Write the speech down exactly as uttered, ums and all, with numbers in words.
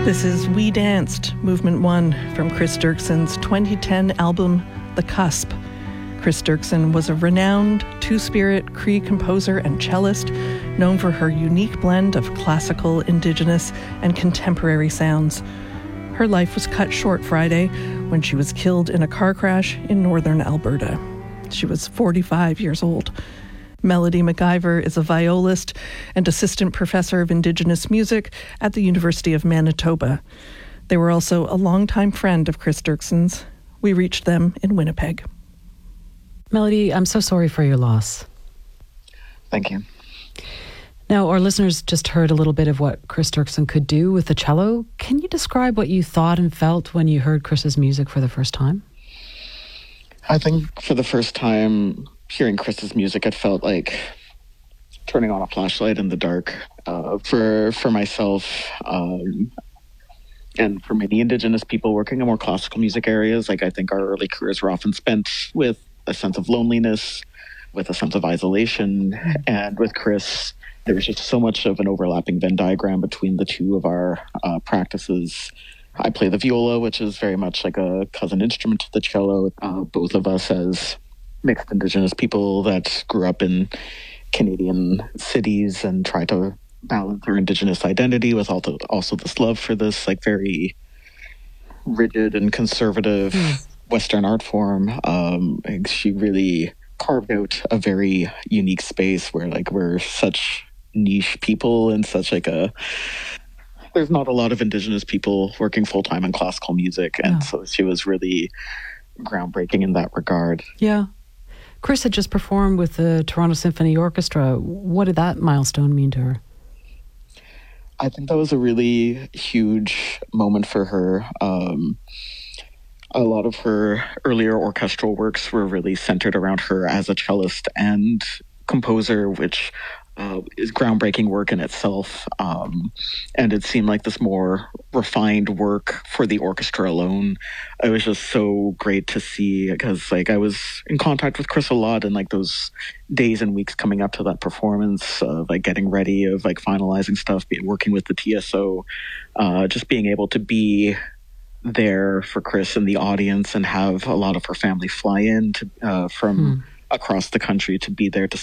This is We Danced, Movement One, from Chris Dirkson's twenty ten album, The Cusp. Chris Dirkson was a renowned two-spirit Cree composer and cellist, known for her unique blend of classical, indigenous, and contemporary sounds. Her life was cut short Friday when she was killed in a car crash in northern Alberta. She was forty-five years old. Melody MacIver is a violist and assistant professor of Indigenous music at the University of Manitoba. They were also a longtime friend of Chris Dirkson's. We reached them in Winnipeg. Melody, I'm so sorry for your loss. Thank you. Now, our listeners just heard a little bit of what Chris Dirkson could do with the cello. Can you describe what you thought and felt when you heard Chris's music for the first time? I think for the first time, hearing Chris's music, it felt like turning on a flashlight in the dark. Uh, for for myself, um, and for many Indigenous people working in more classical music areas, like I think our early careers were often spent with a sense of loneliness, with a sense of isolation, mm-hmm. and with Chris, there was just so much of an overlapping Venn diagram between the two of our uh, practices. I play the viola, which is very much like a cousin instrument to the cello. Uh, both of us as mixed Indigenous people that grew up in Canadian cities and try to balance their Indigenous identity with also, also this love for this like very rigid and conservative mm. Western art form. Um, she really carved out a very unique space where like we're such niche people and such like a there's not a lot of Indigenous people working full-time in classical music, and yeah. so she was really groundbreaking in that regard. Yeah. Chris had just performed with the Toronto Symphony Orchestra. What did that milestone mean to her? I think that was a really huge moment for her. Um, a lot of her earlier orchestral works were really centered around her as a cellist and composer, which uh, is groundbreaking work in itself. Um, and it seemed like this more refined work for the orchestra alone. It was just so great to see, because like I was in contact with Chris a lot, and like those days and weeks coming up to that performance, of like getting ready, of like finalizing stuff, being working with the T S O, uh, just being able to be there for Chris in the audience and have a lot of her family fly in to, uh, from hmm. across the country to be there to